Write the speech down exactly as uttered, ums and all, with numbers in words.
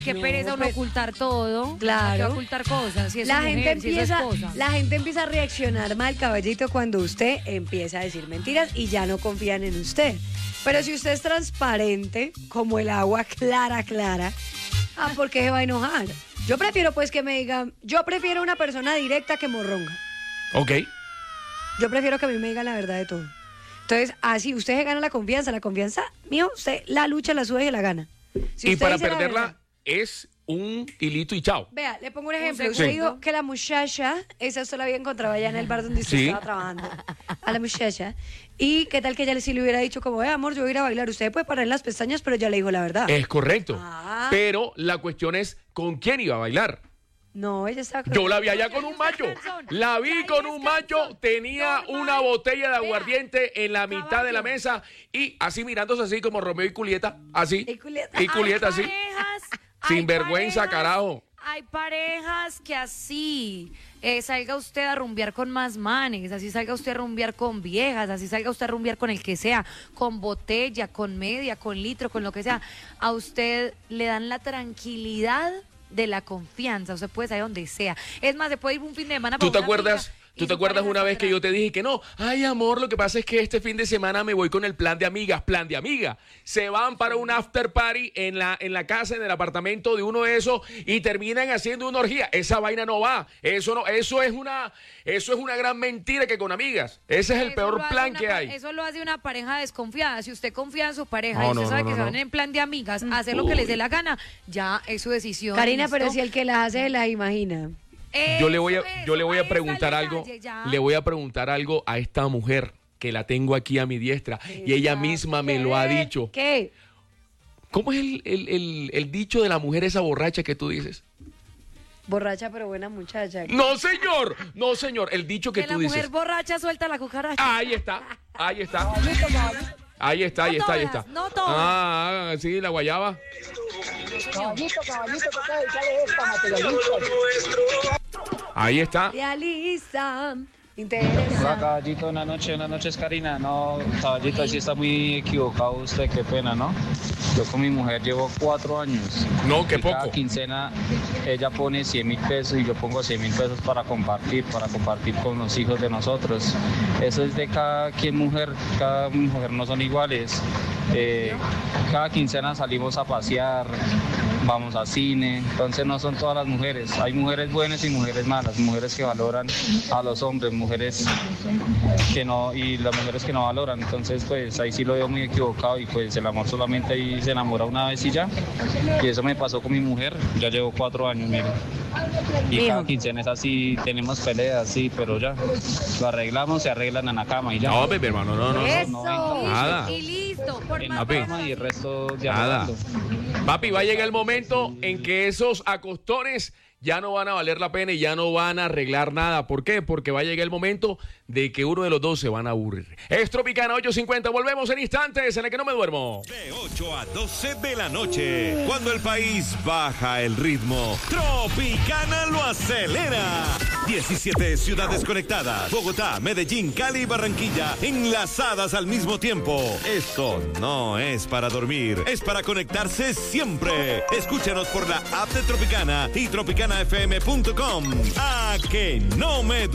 Qué No, pereza uno pues, ocultar todo. claro. ¿Para qué ocultar cosas? Si es La su gente, mujer, si es su empieza, esposa. la gente empieza a reaccionar mal, caballito, cuando usted empieza a decir mentiras y ya no confían en usted. Pero si usted es transparente, como el agua clara, clara, ah, ¿por qué se va a enojar? Yo prefiero pues que me digan, yo prefiero una persona directa que morronga. Ok. Yo prefiero que a mí me digan la verdad de todo. Entonces, así usted se gana la confianza. La confianza, mío, usted la lucha, la sube y la gana. Si Y usted para dice la perderla verdad- es un hilito y chao. Vea, le pongo un ejemplo. Un Usted segundo. dijo que la muchacha, esa usted la había encontrado allá en el bar donde usted Sí. estaba trabajando. A la muchacha. Y qué tal que ella sí le hubiera dicho como, eh, amor, yo voy a ir a bailar. Usted puede parar en las pestañas, pero ya le dijo la verdad. Es correcto. Ah. Pero la cuestión es ¿con quién iba a bailar? No, ella estaba... Yo la vi allá con un macho. La vi Ahí con es un macho. calzón. Tenía Normal. una botella de Vea. aguardiente en la mitad de la Caballo. mesa y así mirándose así como Romeo y Julieta. Así. Y Julieta. Y Julieta Hay así. parejas, Sin hay vergüenza, parejas, carajo. Hay parejas que así eh, salga usted a rumbear con más manes, así salga usted a rumbear con viejas, así salga usted a rumbear con el que sea, con botella, con media, con litro, con lo que sea. A usted le dan la tranquilidad de la confianza, usted puede salir donde sea. Es más, se puede ir un fin de semana ¿Tú para te una acuerdas? amiga y ¿Tú te su acuerdas pareja una está vez que atrás? yo te dije que no? Ay, amor, lo que pasa es que este fin de semana me voy con el plan de amigas, plan de amigas. Se van para un after party en la, en la casa, en el apartamento de uno de esos y terminan haciendo una orgía. Esa vaina no va. Eso no, eso es una, eso es una gran mentira que con amigas. Ese es el Eso peor lo hace plan una que pa- hay. Eso lo hace una pareja desconfiada. Si usted confía en su pareja No, y usted no, sabe no, que no, se van no. en plan de amigas a hacer lo que les dé la gana, ya es su decisión. Karina, ¿listo? pero si el que las hace, las imagina. Yo le voy a, Eso, yo le voy eso, a preguntar ahí está el algo, detalle, ya. le voy a preguntar algo a esta mujer que la tengo aquí a mi diestra y ella misma me lo ha ¿Qué? dicho. ¿Qué? ¿Cómo es el, el, el, el dicho de la mujer esa borracha que tú dices? Borracha, pero buena muchacha. No, señor, no, señor, el dicho que Que tú la mujer dices. borracha suelta la cucaracha. Ahí está, ahí está. Ahí está, ahí No está, ahí todas, está. no todas. Ah, sí, la guayaba. Caballito, caballito, toca dedicarle esta materialista. Ahí está. Realiza. Hola, Interesa. caballito, buenas noches, buenas noches, Karina. No, caballito, sí está muy equivocado usted, qué pena, ¿no? Yo con mi mujer llevo cuatro años. No, qué Y cada poco. quincena ella pone cien mil pesos y yo pongo cien mil pesos para compartir, para compartir con los hijos de nosotros. Eso es de cada quien mujer, cada mujer no son iguales. Eh, cada quincena salimos a pasear, vamos a cine, entonces no son todas las mujeres. Hay mujeres buenas y mujeres malas, mujeres que valoran a los hombres, mujeres que no, y las mujeres que no valoran. Entonces pues ahí sí lo veo muy equivocado y pues el amor solamente ahí se enamora una vez y ya. Y eso me pasó con mi mujer, ya llevo cuatro años, mire. Y Mijo. cada quincena es así, tenemos peleas, sí, pero ya. Lo arreglamos, se arreglan en la cama y ya. No, bebé, hermano, no, no, no. Eso. Nada. Y listo. Por En más la Papi. cama y el resto ya Nada. arreglando. Papi, va a llegar el momento en que esos acostones ya no van a valer la pena y ya no van a arreglar nada. ¿Por qué? Porque va a llegar el momento de que uno de los dos se van a aburrir. Es Tropicana ocho cincuenta. Volvemos en instantes en el que no me duermo. De ocho a doce de la noche, cuando el país baja el ritmo, Tropicana lo acelera. diecisiete ciudades conectadas, Bogotá, Medellín, Cali y Barranquilla, enlazadas al mismo tiempo. Esto no es para dormir, es para conectarse siempre. Escúchanos por la app de Tropicana y tropicana f m punto com. A que no me